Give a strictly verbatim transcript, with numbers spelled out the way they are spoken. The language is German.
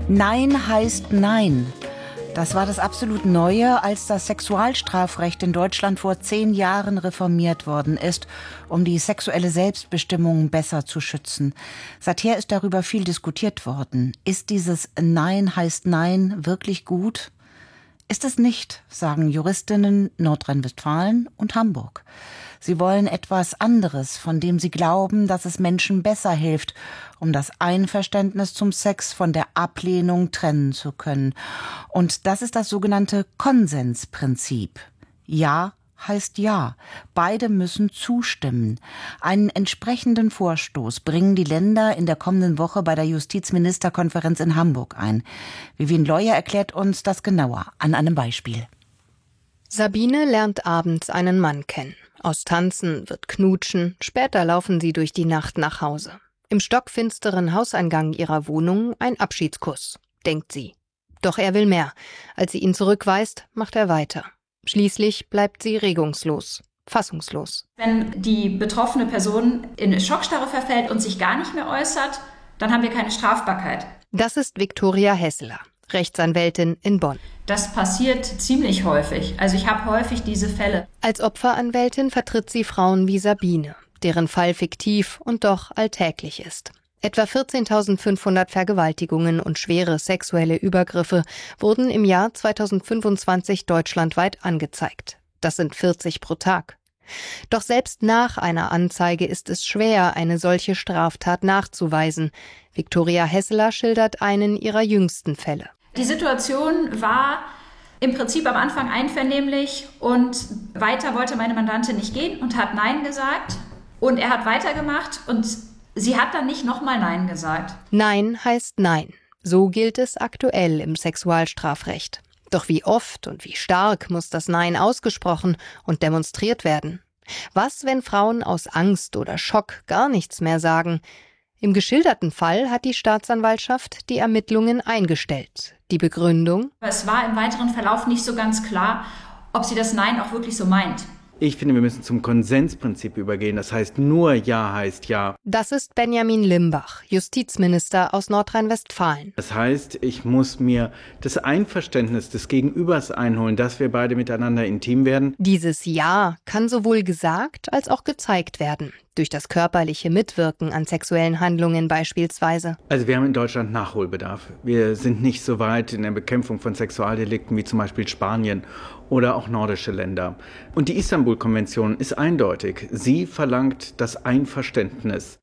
Nein heißt Nein. Das war das absolut Neue, als das Sexualstrafrecht in Deutschland vor zehn Jahren reformiert worden ist, um die sexuelle Selbstbestimmung besser zu schützen. Seither ist darüber viel diskutiert worden. Ist dieses Nein heißt Nein wirklich gut? Ist es nicht, sagen Juristinnen Nordrhein-Westfalen und Hamburg. Sie wollen etwas anderes, von dem sie glauben, dass es Menschen besser hilft, um das Einverständnis zum Sex von der Ablehnung trennen zu können. Und das ist das sogenannte Konsensprinzip. Ja heißt Ja. Beide müssen zustimmen. Einen entsprechenden Vorstoß bringen die Länder in der kommenden Woche bei der Justizministerkonferenz in Hamburg ein. Vivian Leuer erklärt uns das genauer an einem Beispiel. Sabine lernt abends einen Mann kennen. Aus Tanzen wird Knutschen, später laufen sie durch die Nacht nach Hause. Im stockfinsteren Hauseingang ihrer Wohnung ein Abschiedskuss, denkt sie. Doch er will mehr. Als sie ihn zurückweist, macht er weiter. Schließlich bleibt sie regungslos, fassungslos. Wenn die betroffene Person in Schockstarre verfällt und sich gar nicht mehr äußert, dann haben wir keine Strafbarkeit. Das ist Viktoria Hesseler, Rechtsanwältin in Bonn. Das passiert ziemlich häufig. Also ich habe häufig diese Fälle. Als Opferanwältin vertritt sie Frauen wie Sabine, deren Fall fiktiv und doch alltäglich ist. Etwa vierzehntausendfünfhundert Vergewaltigungen und schwere sexuelle Übergriffe wurden im Jahr zweitausendfünfundzwanzig deutschlandweit angezeigt. Das sind vierzig pro Tag. Doch selbst nach einer Anzeige ist es schwer, eine solche Straftat nachzuweisen. Viktoria Hesseler schildert einen ihrer jüngsten Fälle. Die Situation war im Prinzip am Anfang einvernehmlich und weiter wollte meine Mandantin nicht gehen und hat Nein gesagt. Und er hat weitergemacht und sie hat dann nicht nochmal Nein gesagt. Nein heißt Nein. So gilt es aktuell im Sexualstrafrecht. Doch wie oft und wie stark muss das Nein ausgesprochen und demonstriert werden? Was, wenn Frauen aus Angst oder Schock gar nichts mehr sagen? Im geschilderten Fall hat die Staatsanwaltschaft die Ermittlungen eingestellt. Die Begründung? Es war im weiteren Verlauf nicht so ganz klar, ob sie das Nein auch wirklich so meint. Ich finde, wir müssen zum Konsensprinzip übergehen. Das heißt, nur Ja heißt Ja. Das ist Benjamin Limbach, Justizminister aus Nordrhein-Westfalen. Das heißt, ich muss mir das Einverständnis des Gegenübers einholen, dass wir beide miteinander intim werden. Dieses Ja kann sowohl gesagt als auch gezeigt werden. Durch das körperliche Mitwirken an sexuellen Handlungen beispielsweise. Also wir haben in Deutschland Nachholbedarf. Wir sind nicht so weit in der Bekämpfung von Sexualdelikten wie zum Beispiel Spanien oder auch nordische Länder. Und die Istanbul-Konvention ist eindeutig. Sie verlangt das Einverständnis.